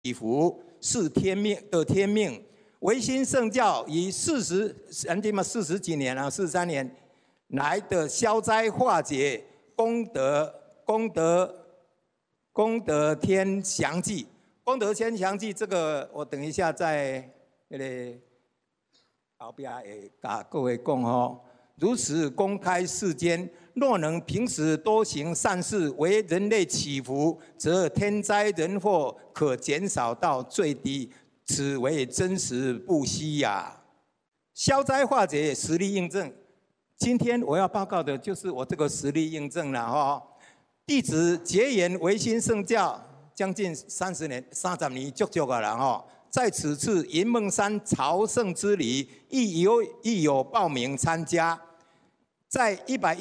祈福是天命的天命。维新圣教以40几年啊，43年来的消灾化解功德天详记，功德天详记这个我等一下在后边会甲各位讲吼。如此公开世间，若能平时多行善事，为人类祈福，则天灾人祸可减少到最低。此为真实不虚呀！消灾化解实例印证。今天我要报告的就是我这个实例印证了哈。弟子结缘维新圣教将近30年足足了哈。在此次云梦山朝圣之旅，亦有报名参加。在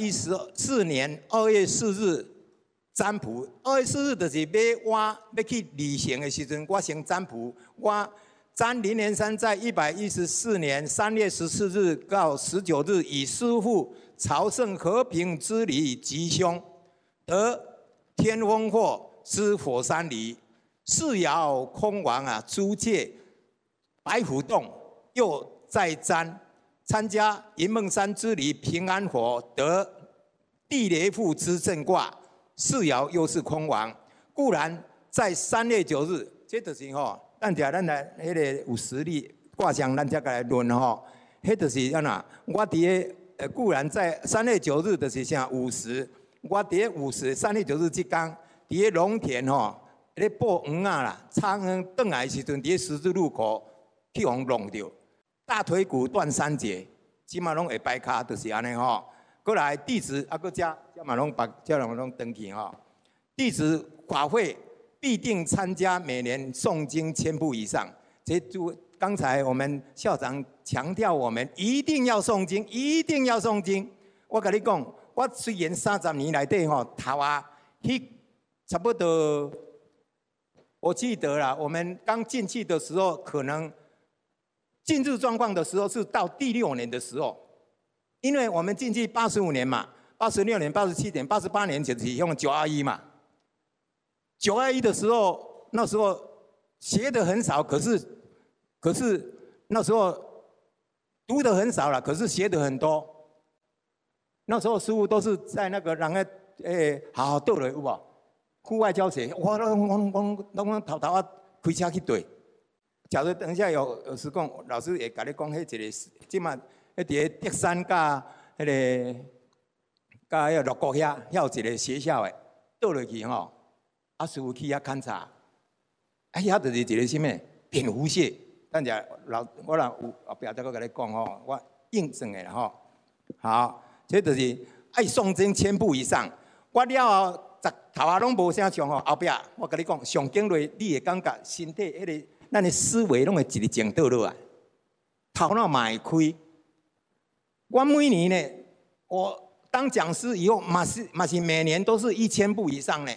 114年2月4日占卜，2月4日就是要去旅行的时阵，我先占卜。我占灵岩山在114年3月14日到19日，以师父朝圣和平之旅吉凶，得天风祸之火山离，四爻空亡啊，租界白虎洞，又再占。参加云梦山之旅平安火，得地雷复之正卦，四爻又是空亡。固然在3月9日，这就是吼，咱来迄个有实力卦象，咱才来论吼。迄就是安那，我伫个固然在3月9日就是啥50，我伫个3月9日这天，伫个农田吼，咧播黄啊啦，插黄转来的时阵，伫个十字路口去互弄着。大腿骨断3节，即马拢会摆骹，就是安尼吼。过来弟子啊，搁这嘛拢登去吼。弟子法会必定参加，每年诵经1000部以上。这就刚才我们校长强调，我们一定要诵经，一定要诵经。我跟你讲，我虽然30年内底吼，头啊，差不多，我记得啦，我们刚进去的时候可能。进入状况的时候是到第6年的时候，因为我们进去85年嘛，86年、87年、88年就是用921嘛。921的时候，那时候学的很少，可是那时候读的很少了，可是学的很多。那时候师父都是在那个人好好倒了有无？户外教学，我头啊开车去对。假如等一下有时讲，老师会甲你讲，迄一个即马迄伫个德山甲迄个鹿谷遐有一个学校诶，倒落去吼，啊师傅去遐勘察，遐就是一个什么蝙蝠蟹，等下我有后壁再搁甲你讲吼，我印证诶啦吼。好，这就是爱诵经1000部以上，我了后头啊拢无啥上吼，后壁我甲你讲，上经落你会感觉身体迄个。咱的思维拢会一日静倒落来，头脑嘛会开。我每年呢，我当讲师以后，嘛是每年都是1000部以上呢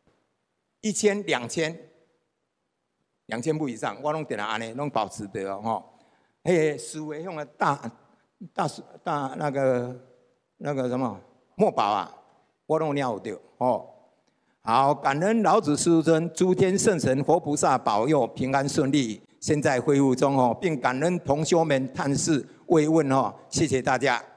，1000、2000部以上，我拢定安尼，拢保持着吼。迄个思维用的大那个什么墨宝啊，我拢了着吼。好，感恩老子师尊、诸天圣神、佛菩萨保佑平安顺利。现在会务中哦，并感恩同修们探视慰问哦，谢谢大家。